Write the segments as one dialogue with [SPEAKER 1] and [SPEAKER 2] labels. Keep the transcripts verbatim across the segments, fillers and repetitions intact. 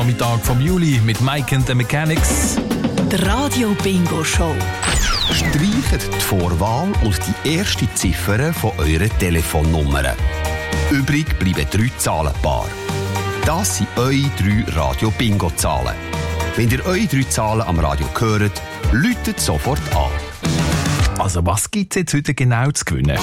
[SPEAKER 1] Nachmittag vom Juli mit Mike and the Mechanics.
[SPEAKER 2] Die Radio Bingo Show.
[SPEAKER 3] Streicht die Vorwahl und die erste Ziffer von eurer Telefonnummer. Übrig bleiben drei Zahlenpaare. Das sind eure drei Radio-Bingo-Zahlen. Wenn ihr eure drei Zahlen am Radio hört, läutet sofort an.
[SPEAKER 1] Also was gibt es jetzt heute genau zu gewinnen?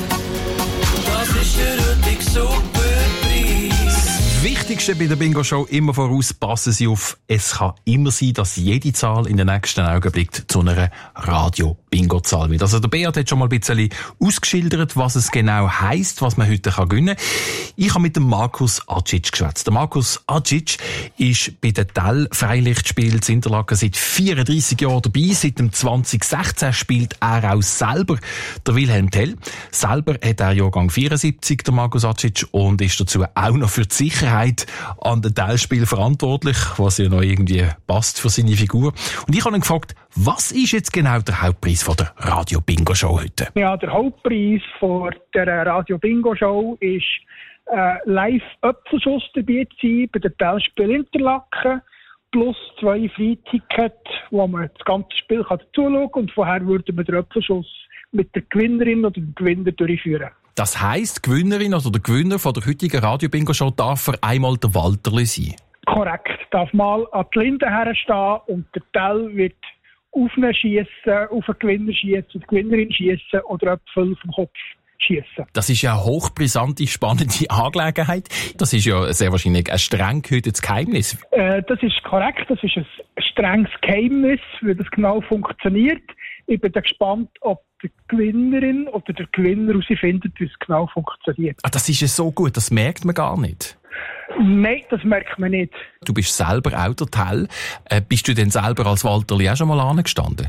[SPEAKER 4] Das ist der heutige Superpreis.
[SPEAKER 1] Das Wichtigste bei der Bingo-Show immer voraus, passen Sie auf, es kann immer sein, dass jede Zahl in den nächsten Augenblick zu einer Radio-Bingo-Zahl wird. Also der Beat hat schon mal ein bisschen ausgeschildert, was es genau heisst, was man heute gewinnen kann. Ich habe mit dem Markus Acic geschwätzt. Der Markus Acic ist bei den Tell-Freilichtspielen in Interlaken seit vierunddreissig Jahren dabei. Seit dem zwanzig sechzehn spielt er auch selber der Wilhelm Tell. Selber hat er Jahrgang vierundsiebzig, der Markus Acic, und ist dazu auch noch für die Sicherheit an den Tell-Spielen verantwortlich, was ja noch irgendwie passt für seine Figur. Und ich habe ihn gefragt, was ist jetzt genau der Hauptpreis von der Radio-Bingo-Show heute?
[SPEAKER 5] Ja, der Hauptpreis von der Radio-Bingo-Show ist äh, Live-Öpfelschuss dabei zu sein bei den Tell-Spielen Interlaken, plus zwei Freitickets, wo man das ganze Spiel dazuschauen kann, und vorher würden wir den Öpfelschuss mit der Gewinnerin oder dem Gewinner durchführen.
[SPEAKER 1] Das heisst, die Gewinnerin oder der Gewinner von der heutigen Radio-Bingo-Show darf für einmal der Walterli sein?
[SPEAKER 5] Korrekt. Darf mal an die Linde herstehen und der Tell wird auf ihn schiessen, auf den Gewinner schiessen, die Gewinnerin schiessen oder Äpfel vom Kopf schiessen.
[SPEAKER 1] Das ist ja eine hochbrisante, spannende Angelegenheit. Das ist ja sehr wahrscheinlich ein streng gehütetes Geheimnis.
[SPEAKER 5] Äh, das ist korrekt. Das ist ein strenges Geheimnis, wie das genau funktioniert. Ich bin gespannt, ob die Gewinnerin oder der Gewinner herausfindet, wie es genau funktioniert.
[SPEAKER 1] Ah, das ist ja so gut, das merkt man gar nicht.
[SPEAKER 5] Nein, das merkt man nicht.
[SPEAKER 1] Du bist selber auch der Tell. Äh, bist du denn selber als Walterli auch schon mal angestanden?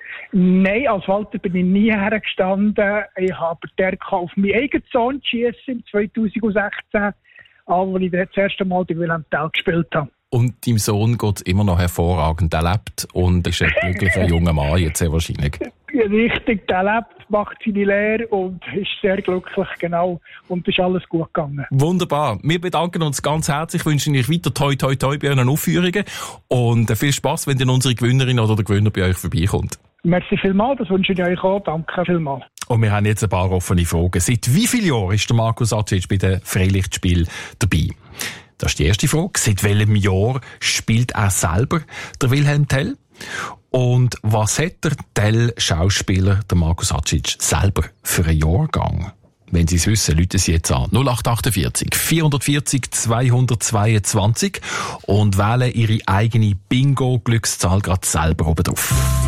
[SPEAKER 5] Nein, als Walter bin ich nie hergestanden. Ich habe der auf meinen eigenen Sohn geschissen im zwanzig sechzehn, als ich das erste Mal die Wilhelm Tell gespielt habe.
[SPEAKER 1] Und deinem Sohn geht es immer noch hervorragend. Er lebt und ist ein glücklicher junger Mann jetzt sehr wahrscheinlich.
[SPEAKER 5] Richtig, der lebt, macht seine Lehre und ist sehr glücklich, genau. Und ist alles gut gegangen.
[SPEAKER 1] Wunderbar. Wir bedanken uns ganz herzlich, wünschen euch weiter toi toi toi bei euren Aufführungen und viel Spass, wenn dann unsere Gewinnerin oder der Gewinner bei euch vorbeikommt.
[SPEAKER 5] Merci vielmals, das wünsche ich euch auch. Danke vielmals.
[SPEAKER 1] Und wir haben jetzt ein paar offene Fragen. Seit wie vielen Jahren ist der Markus Acic bei den Freilichtspielen dabei? Das ist die erste Frage. Seit welchem Jahr spielt er selber der Wilhelm Tell? Und was hat der Tell-Schauspieler, der Markus Acic, selber für einen Jahrgang? Wenn Sie es wissen, rufen Sie jetzt an. null acht achtundvierzig vierhundertvierzig zweihundertzweiundzwanzig und wählen Ihre eigene Bingo-Glückszahl gerade selber oben drauf.